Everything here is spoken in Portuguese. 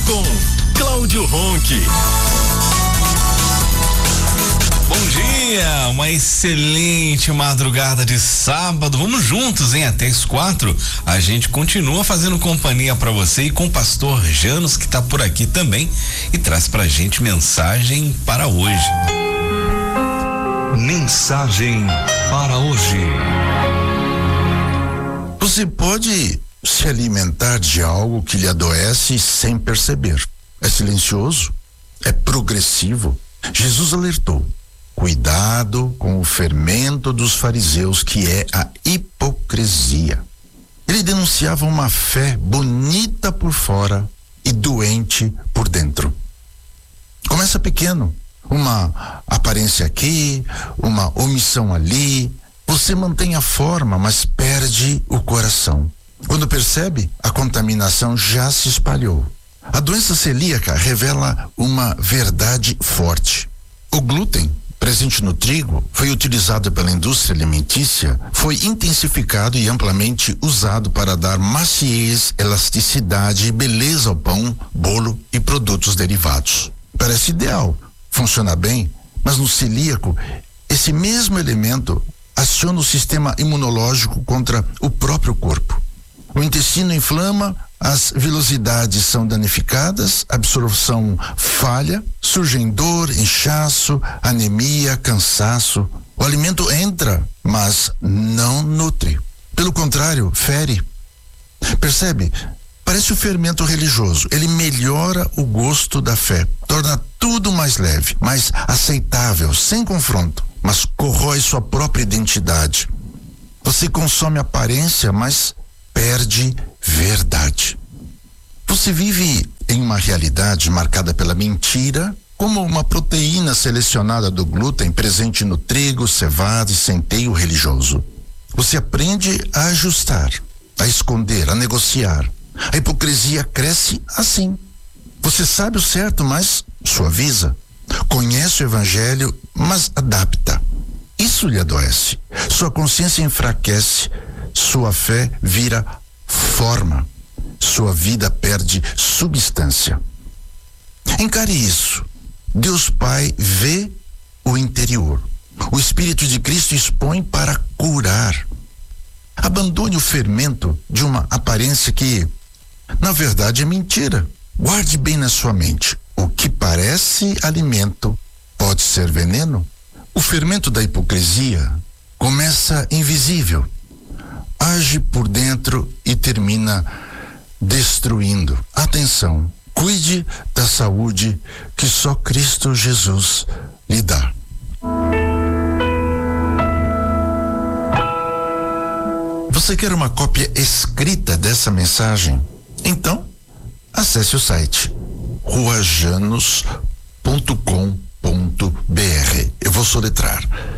com Cláudio Ronchi. Bom dia, uma excelente madrugada de sábado. Vamos juntos, hein? Até as 4. A gente continua fazendo companhia pra você e com o pastor Janos, que tá por aqui também e traz pra gente mensagem para hoje. Mensagem para hoje. Você pode se alimentar de algo que lhe adoece sem perceber. É silencioso, é progressivo. Jesus alertou: cuidado com o fermento dos fariseus, que é a hipocrisia. Ele denunciava uma fé bonita por fora e doente por dentro. Começa pequeno, uma aparência aqui, uma omissão ali. Você mantém a forma, mas perde o coração. Quando percebe, a contaminação já se espalhou. A doença celíaca revela uma verdade forte. O glúten, presente no trigo, foi utilizado pela indústria alimentícia, foi intensificado e amplamente usado para dar maciez, elasticidade e beleza ao pão, bolo e produtos derivados. Parece ideal, funciona bem, mas no celíaco, esse mesmo elemento aciona o sistema imunológico contra o próprio corpo. O intestino inflama, as vilosidades são danificadas, a absorção falha, surgem dor, inchaço, anemia, cansaço. O alimento entra, mas não nutre. Pelo contrário, fere. Percebe? Parece o fermento religioso. Ele melhora o gosto da fé, torna tudo mais leve, mais aceitável, sem confronto, mas corrói sua própria identidade. Você consome aparência, mas perde verdade. Você vive em uma realidade marcada pela mentira, como uma proteína selecionada do glúten presente no trigo, cevada e centeio religioso. Você aprende a ajustar, a esconder, a negociar. A hipocrisia cresce assim. Você sabe o certo, mas suaviza. Conhece o evangelho, mas adapta. Isso lhe adoece. Sua consciência enfraquece. Sua fé vira forma. Sua vida perde substância. Encare isso. Deus Pai vê o interior. O Espírito de Cristo expõe para curar. Abandone o fermento de uma aparência que, na verdade, é mentira. Guarde bem na sua mente: o que parece alimento pode ser veneno. O fermento da hipocrisia começa invisível, age por dentro e termina destruindo. Atenção, cuide da saúde que só Cristo Jesus lhe dá. Você quer uma cópia escrita dessa mensagem? Então, acesse o site ruajanos.com.br. Eu vou soletrar: